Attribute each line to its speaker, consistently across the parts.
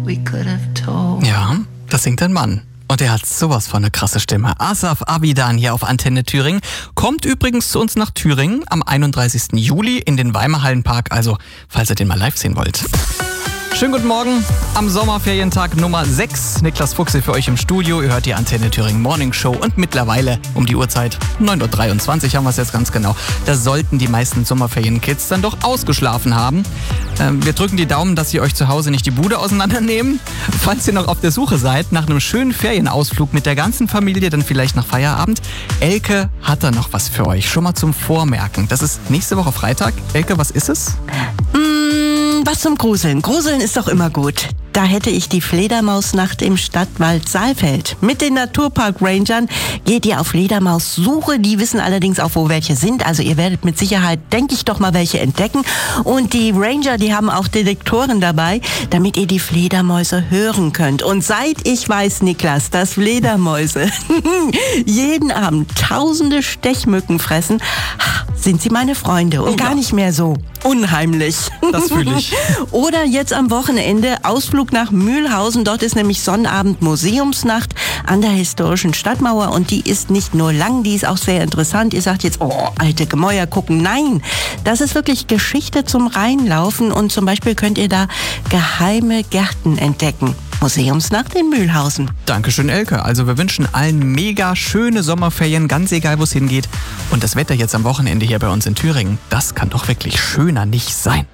Speaker 1: Ja, das singt ein Mann. Und er hat sowas von eine krasse Stimme. Asaf Avidan hier auf Antenne Thüringen. Kommt übrigens zu uns nach Thüringen am 31. Juli in den Weimarhallenpark. Also, falls ihr den mal live sehen wollt. Schönen guten Morgen am Sommerferientag Nummer 6. Niklas Fuchse für euch im Studio. Ihr hört die Antenne Thüringen Morning Show und mittlerweile um die Uhrzeit 9.23 Uhr haben wir es jetzt ganz genau. Da sollten die meisten Sommerferienkids dann doch ausgeschlafen haben. Wir drücken die Daumen, dass ihr euch zu Hause nicht die Bude auseinandernehmen. Falls ihr noch auf der Suche seid nach einem schönen Ferienausflug mit der ganzen Familie, dann vielleicht nach Feierabend. Elke hat da noch was für euch. Schon mal zum Vormerken. Das ist nächste Woche Freitag. Elke, was ist es?
Speaker 2: Was zum Gruseln. Gruseln ist doch immer gut. Da hätte ich die Fledermausnacht im Stadtwald Saalfeld. Mit den Naturpark-Rangern geht ihr auf Fledermaussuche. Die wissen allerdings auch, wo welche sind. Also ihr werdet mit Sicherheit, denke ich doch mal, welche entdecken. Und die Ranger, die haben auch Detektoren dabei, damit ihr die Fledermäuse hören könnt. Und seit ich weiß, Niklas, dass Fledermäuse jeden Abend tausende Stechmücken fressen, sind sie meine Freunde und gar nicht mehr so unheimlich.
Speaker 1: Das fühle ich.
Speaker 2: Oder jetzt am Wochenende Ausflug nach Mühlhausen. Dort ist nämlich Sonnabend Museumsnacht an der historischen Stadtmauer und die ist nicht nur lang, die ist auch sehr interessant. Ihr sagt jetzt, oh, alte Gemäuer gucken. Nein, das ist wirklich Geschichte zum Reinlaufen und zum Beispiel könnt ihr da geheime Gärten entdecken. Museumsnacht in Mühlhausen.
Speaker 1: Dankeschön, Elke. Also wir wünschen allen mega schöne Sommerferien, ganz egal, wo es hingeht. Und das Wetter jetzt am Wochenende hier bei uns in Thüringen, das kann doch wirklich schöner nicht sein.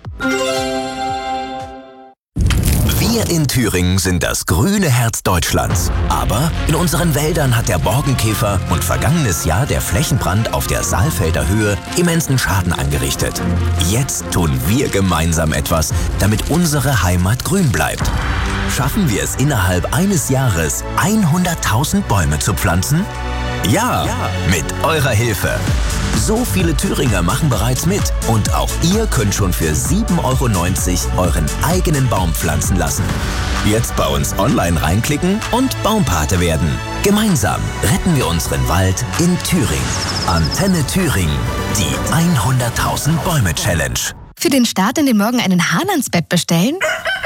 Speaker 3: Wir in Thüringen sind das grüne Herz Deutschlands. Aber in unseren Wäldern hat der Borkenkäfer und vergangenes Jahr der Flächenbrand auf der Saalfelder Höhe immensen Schaden angerichtet. Jetzt tun wir gemeinsam etwas, damit unsere Heimat grün bleibt. Schaffen wir es innerhalb eines Jahres, 100.000 Bäume zu pflanzen? Ja, mit eurer Hilfe. So viele Thüringer machen bereits mit und auch ihr könnt schon für 7,90 € euren eigenen Baum pflanzen lassen. Jetzt bei uns online reinklicken und Baumpate werden. Gemeinsam retten wir unseren Wald in Thüringen. Antenne Thüringen, die 100.000 Bäume Challenge.
Speaker 4: Für den Start in den Morgen einen Hahn ans Bett bestellen?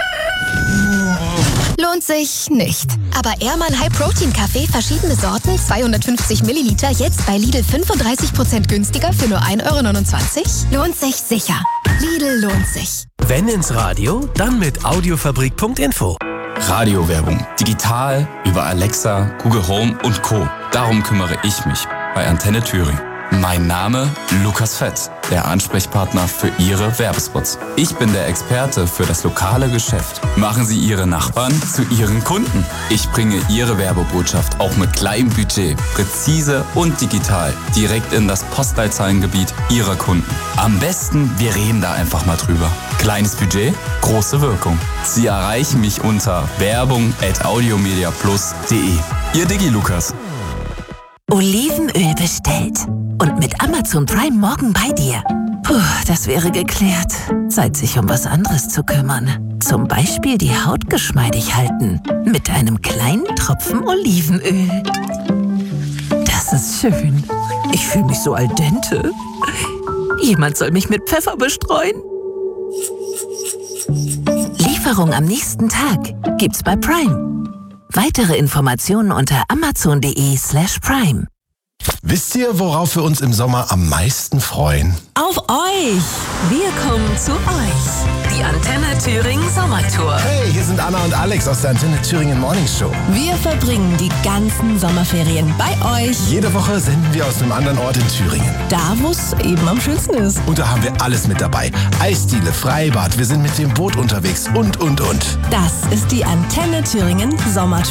Speaker 4: Lohnt sich nicht. Aber Ehrmann High Protein Kaffee, verschiedene Sorten, 250 Milliliter, jetzt bei Lidl 35% günstiger für nur 1,29 €? Lohnt sich sicher. Lidl lohnt sich.
Speaker 5: Wenn ins Radio, dann mit Audiofabrik.info.
Speaker 6: Radiowerbung. Digital, über Alexa, Google Home und Co. Darum kümmere ich mich bei Antenne Thüringen. Mein Name Lukas Fett, der Ansprechpartner für Ihre Werbespots. Ich bin der Experte für das lokale Geschäft. Machen Sie Ihre Nachbarn zu Ihren Kunden. Ich bringe Ihre Werbebotschaft auch mit kleinem Budget, präzise und digital, direkt in das Postleitzahlengebiet Ihrer Kunden. Am besten, wir reden da einfach mal drüber. Kleines Budget, große Wirkung. Sie erreichen mich unter werbung@audiomediaplus.de. Ihr Digi Lukas.
Speaker 7: Olivenöl bestellt. Und mit Amazon Prime morgen bei dir. Puh, das wäre geklärt. Zeit, sich um was anderes zu kümmern. Zum Beispiel die Haut geschmeidig halten. Mit einem kleinen Tropfen Olivenöl. Das ist schön. Ich fühle mich so al dente. Jemand soll mich mit Pfeffer bestreuen. Lieferung am nächsten Tag gibt's bei Prime. Weitere Informationen unter amazon.de/prime.
Speaker 8: Wisst ihr, worauf wir uns im Sommer am meisten freuen?
Speaker 7: Auf euch! Wir kommen zu euch. Die Antenne Thüringen Sommertour.
Speaker 8: Hey, hier sind Anna und Alex aus der Antenne Thüringen Morning Show.
Speaker 7: Wir verbringen die ganzen Sommerferien bei euch.
Speaker 8: Jede Woche senden wir aus einem anderen Ort in Thüringen.
Speaker 7: Da, wo es eben am schönsten ist.
Speaker 8: Und da haben wir alles mit dabei. Eisdiele, Freibad, wir sind mit dem Boot unterwegs und.
Speaker 7: Das ist die Antenne Thüringen Sommertour.